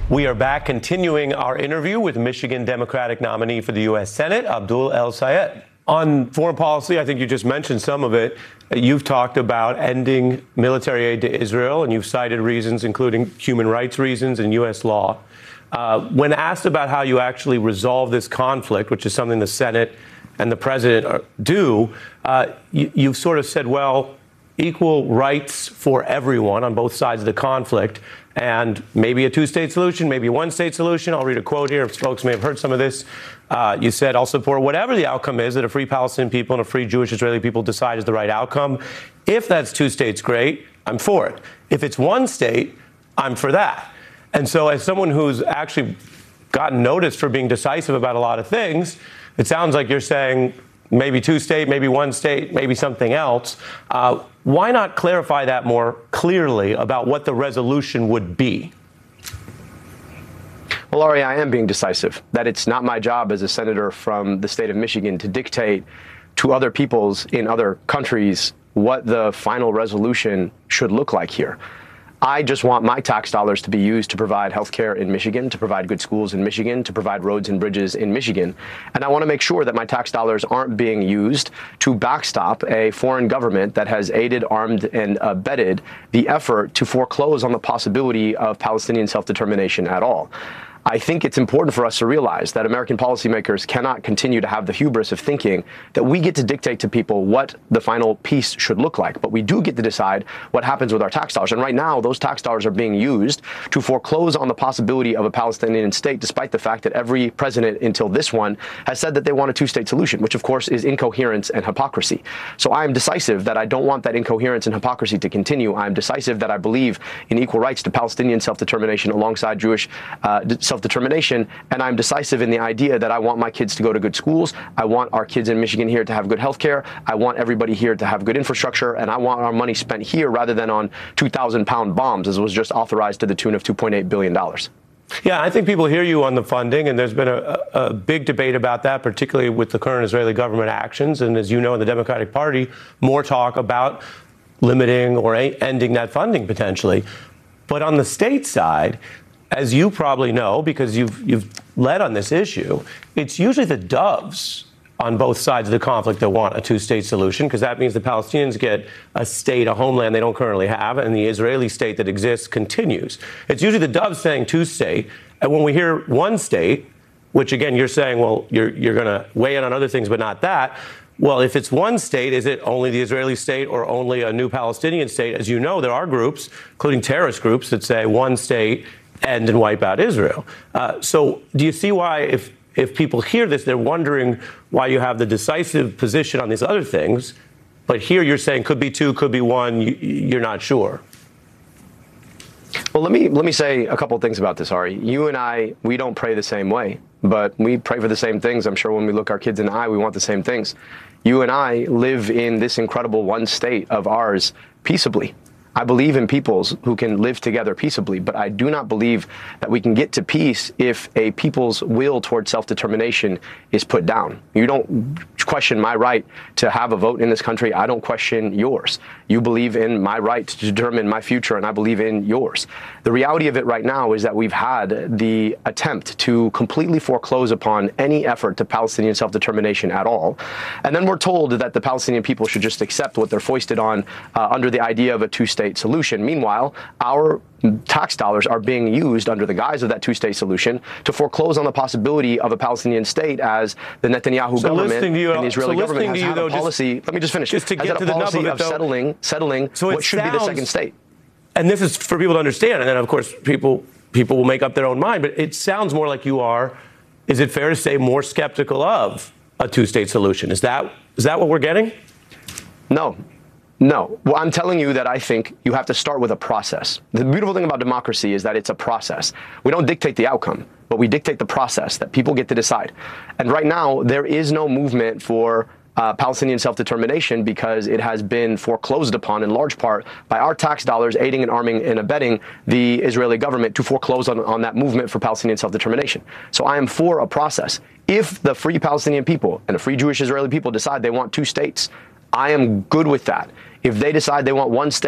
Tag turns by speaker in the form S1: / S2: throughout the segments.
S1: We are back continuing our interview with Michigan Democratic nominee for the U.S. Senate, Abdul El-Sayed. On foreign policy, I think you just mentioned some of it. You've talked about ending military aid to Israel, and you've cited reasons, including human rights reasons and U.S. law. When asked about how you actually resolve this conflict, which is something the Senate and the president do, you've sort of said, well, equal rights for everyone on both sides of the conflict, and maybe a two-state solution, maybe a one-state solution. I'll read a quote here. Folks may have heard some of this. You said, I'll support whatever the outcome is that a free Palestinian people and a free Jewish Israeli people decide is the right outcome. If that's two states, great, I'm for it. If it's one state, I'm for that. And so as someone who's actually gotten noticed for being decisive about a lot of things, it sounds like you're saying maybe two state, maybe one state, maybe something else. Why not clarify that more clearly about what the resolution would be?
S2: Well, Ari, I am being decisive. That it's not my job as a senator from the state of Michigan to dictate to other peoples in other countries what the final resolution should look like here. I just want my tax dollars to be used to provide health care in Michigan, to provide good schools in Michigan, to provide roads and bridges in Michigan. And I want to make sure that my tax dollars aren't being used to backstop a foreign government that has aided, armed, and abetted the effort to foreclose on the possibility of Palestinian self-determination at all. I think it's important for us to realize that American policymakers cannot continue to have the hubris of thinking that we get to dictate to people what the final peace should look like. But we do get to decide what happens with our tax dollars. And right now, those tax dollars are being used to foreclose on the possibility of a Palestinian state, despite the fact that every president until this one has said that they want a two-state solution, which, of course, is incoherence and hypocrisy. So I am decisive that I don't want that incoherence and hypocrisy to continue. I am decisive that I believe in equal rights to Palestinian self-determination alongside Jewish self-determination, and I'm decisive in the idea that I want my kids to go to good schools. I want our kids in Michigan here to have good health care. I want everybody here to have good infrastructure, and I want our money spent here rather than on 2,000-pound bombs, as was just authorized to the tune of $2.8 billion.
S1: Yeah, I think people hear you on the funding, and there's been a big debate about that, particularly with the current Israeli government actions. And as you know, in the Democratic Party, more talk about limiting or ending that funding potentially. But on the state side, as you probably know, because you've led on this issue, it's usually the doves on both sides of the conflict that want a two-state solution, because that means the Palestinians get a state, a homeland they don't currently have, and the Israeli state that exists continues. It's usually the doves saying two-state, and when we hear one state, which again you're saying, well, you're going to weigh in on other things, but not that. Well, if it's one state, is it only the Israeli state or only a new Palestinian state? As you know, there are groups, including terrorist groups, that say one state, end and wipe out Israel. So do you see why, if people hear this, they're wondering why you have the decisive position on these other things, but here you're saying could be two, could be one, you're not sure?
S2: Well, let me say a couple of things about this, Ari. You and I, we don't pray the same way, but we pray for the same things. I'm sure when we look our kids in the eye, we want the same things. You and I live in this incredible one state of ours peaceably. I believe in peoples who can live together peaceably, but I do not believe that we can get to peace if a people's will towards self-determination is put down. You don't question my right to have a vote in this country. I don't question yours. You believe in my right to determine my future, and I believe in yours. The reality of it right now is that we've had the attempt to completely foreclose upon any effort to Palestinian self-determination at all. And then we're told that the Palestinian people should just accept what they're foisted on under the idea of a two-state solution. Meanwhile, our tax dollars are being used under the guise of that two-state solution to foreclose on the possibility of a Palestinian state, as the Netanyahu government and the Israeli government has had a policy. Let me just finish.
S1: Just to get to the nub of it, though,
S2: settling what should be the second state.
S1: And this is for people to understand. And then, of course, people will make up their own mind. But it sounds more like you are, is it fair to say, more skeptical of a two-state solution? Is that what we're getting?
S2: No. No. Well, I'm telling you that I think you have to start with a process. The beautiful thing about democracy is that it's a process. We don't dictate the outcome, but we dictate the process that people get to decide. And right now, there is no movement for Palestinian self-determination because it has been foreclosed upon in large part by our tax dollars aiding and arming and abetting the Israeli government to foreclose on that movement for Palestinian self-determination. So I am for a process. If the free Palestinian people and the free Jewish Israeli people decide they want two states, I am good with that. If they decide they want one state,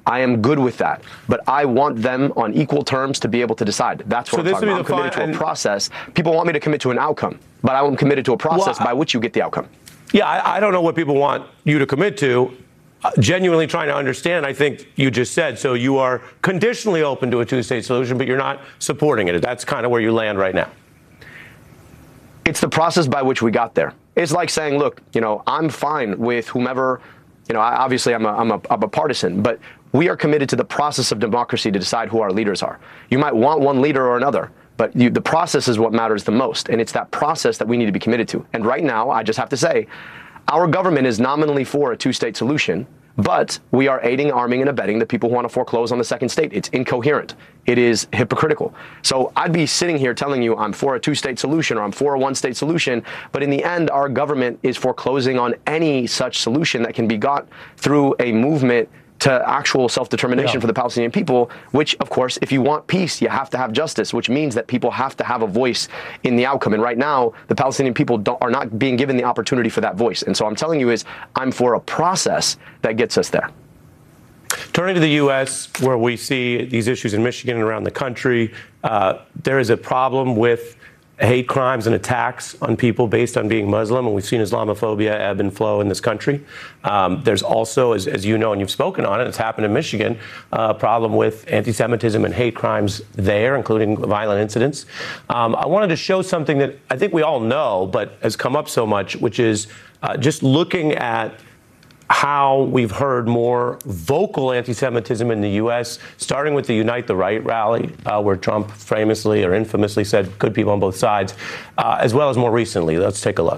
S2: I am good with that, but I want them on equal terms to be able to decide. That's what I'm talking about. I'm committed to a process. People want me to commit to an outcome, but I'm committed to a process by which you get the outcome.
S1: Yeah, I don't know what people want you to commit to. Genuinely trying to understand, I think you just said, so you are conditionally open to a two-state solution, but you're not supporting it. That's kind of where you land right now.
S2: It's the process by which we got there. It's like saying, look, I'm fine with whomever, obviously I'm a partisan, but we are committed to the process of democracy to decide who our leaders are. You might want one leader or another, but the process is what matters the most. And it's that process that we need to be committed to. And right now, I just have to say, our government is nominally for a two-state solution, but we are aiding, arming, and abetting the people who want to foreclose on the second state. It's incoherent. It is hypocritical. So I'd be sitting here telling you I'm for a two-state solution or I'm for a one-state solution, but in the end, our government is foreclosing on any such solution that can be got through a movement to actual self-determination for the Palestinian people, which, of course, if you want peace, you have to have justice, which means that people have to have a voice in the outcome. And right now, the Palestinian people are not being given the opportunity for that voice. And so I'm telling you I'm for a process that gets us there.
S1: Turning to the U.S., where we see these issues in Michigan and around the country, there is a problem with hate crimes and attacks on people based on being Muslim, and we've seen Islamophobia ebb and flow in this country. There's also, as you know, and you've spoken on it, it's happened in Michigan, a problem with anti-Semitism and hate crimes there, including violent incidents. I wanted to show something that I think we all know, but has come up so much, which is just looking at how we've heard more vocal anti-Semitism in the U.S., starting with the Unite the Right rally, where Trump famously or infamously said good people on both sides, as well as more recently. Let's take a look.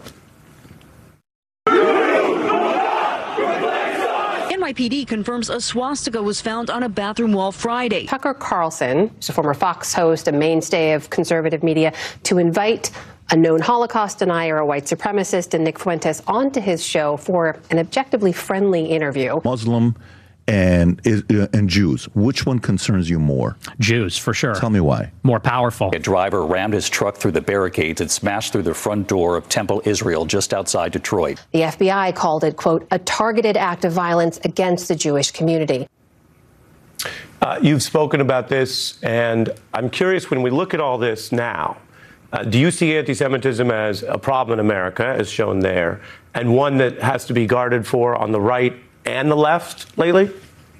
S3: NYPD confirms a swastika was found on a bathroom wall Friday.
S4: Tucker Carlson, who's a former Fox host, a mainstay of conservative media, to invite a known Holocaust denier, a white supremacist, and Nick Fuentes onto his show for an objectively friendly interview.
S5: Muslim and Jews, which one concerns you more?
S6: Jews, for sure.
S5: Tell me why.
S6: More powerful.
S7: A driver rammed his truck through the barricades and smashed through the front door of Temple Israel just outside Detroit.
S4: The FBI called it, quote, a targeted act of violence against the Jewish community.
S1: You've spoken about this, and I'm curious, when we look at all this now, do you see anti-Semitism as a problem in America, as shown there, and one that has to be guarded for on the right and the left lately?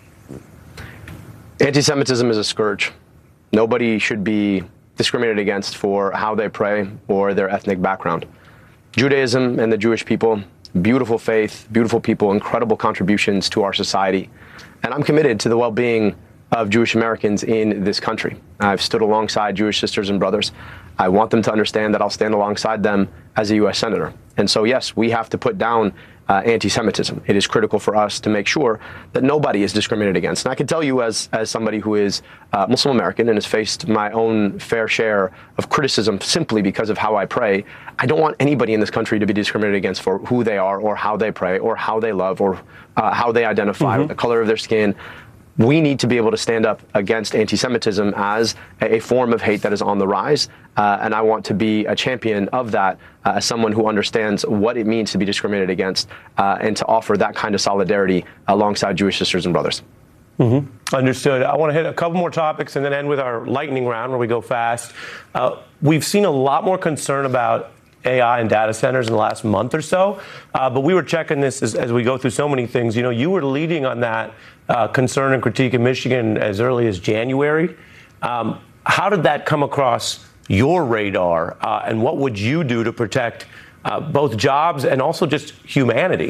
S2: Anti-Semitism is a scourge. Nobody should be discriminated against for how they pray or their ethnic background. Judaism and the Jewish people, beautiful faith, beautiful people, incredible contributions to our society. And I'm committed to the well-being of Jewish Americans in this country. I've stood alongside Jewish sisters and brothers. I want them to understand that I'll stand alongside them as a U.S. Senator. And so, yes, we have to put down anti-Semitism. It is critical for us to make sure that nobody is discriminated against. And I can tell you, as somebody who is Muslim American and has faced my own fair share of criticism simply because of how I pray, I don't want anybody in this country to be discriminated against for who they are or how they pray or how they love or how they identify, or the color of their skin. We need to be able to stand up against anti-Semitism as a form of hate that is on the rise. And I want to be a champion of that as someone who understands what it means to be discriminated against and to offer that kind of solidarity alongside Jewish sisters and brothers.
S1: Understood. I want to hit a couple more topics and then end with our lightning round where we go fast. We've seen a lot more concern about AI and data centers in the last month or so, but we were checking this as we go through so many things. You know, you were leading on that concern and critique in Michigan as early as January. How did that come across your radar, and what would you do to protect both jobs and also just humanity?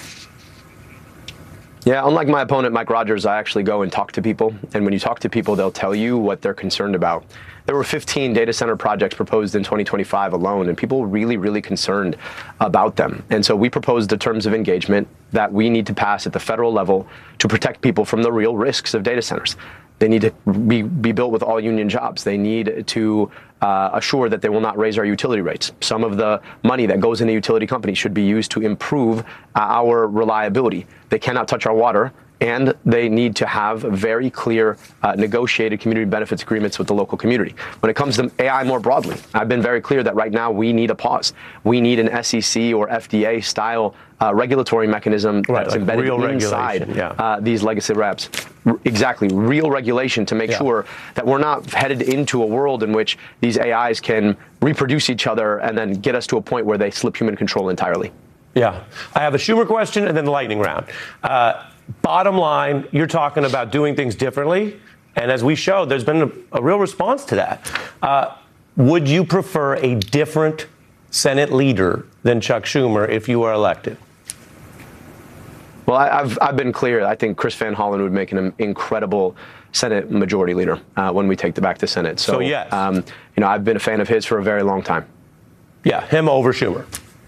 S2: Yeah, unlike my opponent, Mike Rogers, I actually go and talk to people. And when you talk to people, they'll tell you what they're concerned about. There were 15 data center projects proposed in 2025 alone, and people really, really concerned about them. And so we proposed the terms of engagement that we need to pass at the federal level to protect people from the real risks of data centers. They need to be built with all union jobs. They need to assure that they will not raise our utility rates. Some of the money that goes into utility companies should be used to improve our reliability. They cannot touch our water, And they need to have very clear negotiated community benefits agreements with the local community. When it comes to AI more broadly, I've been very clear that right now we need a pause. We need an SEC or FDA style regulatory mechanism that's
S1: like
S2: embedded
S1: real
S2: inside
S1: regulation,
S2: these legacy wraps. Exactly, real regulation to make sure that we're not headed into a world in which these AIs can reproduce each other and then get us to a point where they slip human control entirely.
S1: Yeah. I have a Schumer question and then the lightning round. Bottom line, you're talking about doing things differently. And as we showed, there's been a real response to that. Would you prefer a different Senate leader than Chuck Schumer if you were elected?
S2: Well, I've been clear. I think Chris Van Hollen would make an incredible Senate majority leader when we take back the Senate. So
S1: yes.
S2: I've been a fan of his for a very long time.
S1: Yeah, him over Schumer.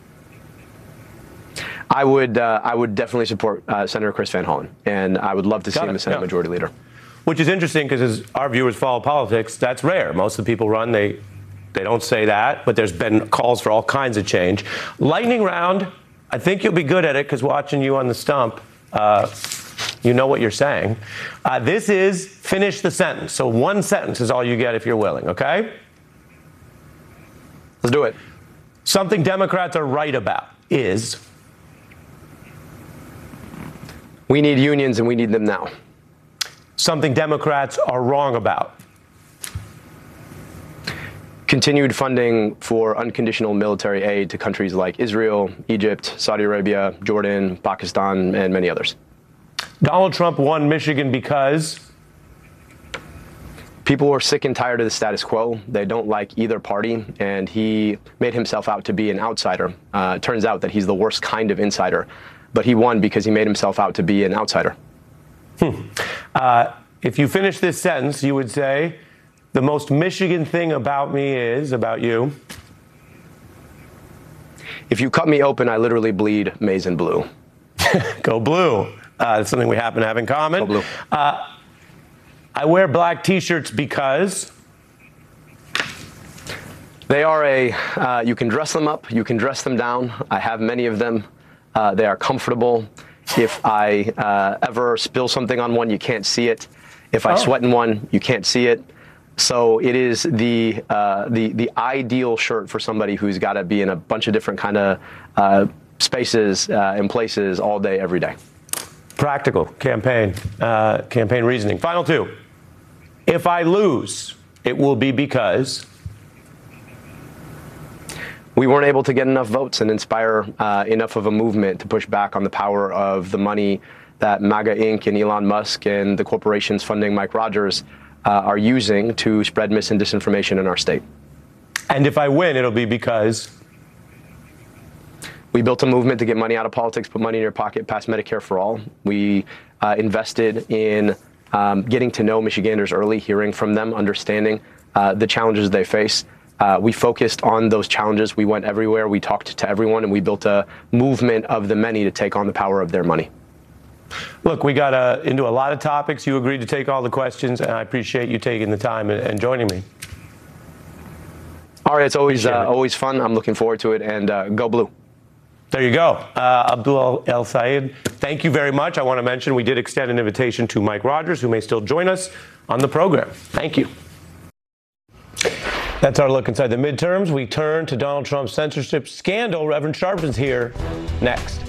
S2: I would definitely support Senator Chris Van Hollen, and I would love to see him as Senate Majority Leader.
S1: Which is interesting because as our viewers follow politics, that's rare. Most of the people run, they don't say that, but there's been calls for all kinds of change. Lightning round, I think you'll be good at it because watching you on the stump, you know what you're saying. This is finish the sentence. So one sentence is all you get if you're willing, okay?
S2: Let's do it.
S1: Something Democrats are right about is...
S2: We need unions, and we need them now.
S1: Something Democrats are wrong about.
S2: Continued funding for unconditional military aid to countries like Israel, Egypt, Saudi Arabia, Jordan, Pakistan, and many others.
S1: Donald Trump won Michigan because...
S2: People are sick and tired of the status quo. They don't like either party, and he made himself out to be an outsider. Turns out that he's the worst kind of insider. But he won because he made himself out to be an outsider.
S1: If you finish this sentence, you would say, the most Michigan thing about me is, about you.
S2: If you cut me open, I literally bleed maize and blue.
S1: Go blue. That's something we happen to have in common.
S2: Go blue.
S1: I wear black T-shirts because...
S2: They are you can dress them up, you can dress them down. I have many of them. They are comfortable. If I ever spill something on one, you can't see it. If I sweat in one, you can't see it. So it is the ideal shirt for somebody who's got to be in a bunch of different kind of spaces and places all day, every day.
S1: Practical campaign reasoning. Final two. If I lose, it will be because...
S2: We weren't able to get enough votes and inspire enough of a movement to push back on the power of the money that MAGA Inc. and Elon Musk and the corporations funding Mike Rogers are using to spread mis and disinformation in our state.
S1: And if I win, it'll be because...
S2: We built a movement to get money out of politics, put money in your pocket, pass Medicare for all. We invested in getting to know Michiganders early, hearing from them, understanding the challenges they face. We focused on those challenges. We went everywhere. We talked to everyone, and we built a movement of the many to take on the power of their money.
S1: Look, we got into a lot of topics. You agreed to take all the questions, and I appreciate you taking the time and joining me.
S2: All right, it's always fun. I'm looking forward to it, and go blue.
S1: There you go. Abdul El-Sayed, thank you very much. I want to mention we did extend an invitation to Mike Rogers, who may still join us on the program. Thank you. That's our look inside the midterms. We turn to Donald Trump's censorship scandal. Reverend Sharpton's here next.